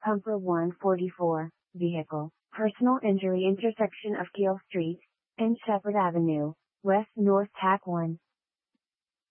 Pumper 144, Vehicle, Personal Injury Intersection of Keel Street and Shepherd Avenue, West North TAC 1.